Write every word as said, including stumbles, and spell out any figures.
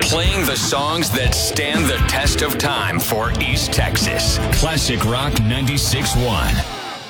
playing the songs that stand the test of time for East Texas. Classic Rock ninety-six point one.